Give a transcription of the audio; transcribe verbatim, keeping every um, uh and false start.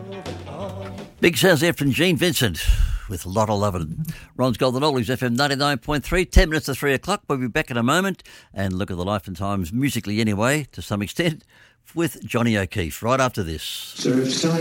Big sounds there from Gene Vincent with Lotta Lovin'. Ron's Golden Oldies, F M ninety-nine point three, ten minutes to three o'clock. We'll be back in a moment and look at the life and times, musically anyway, to some extent, with Johnny O'Keefe right after this. Surfside.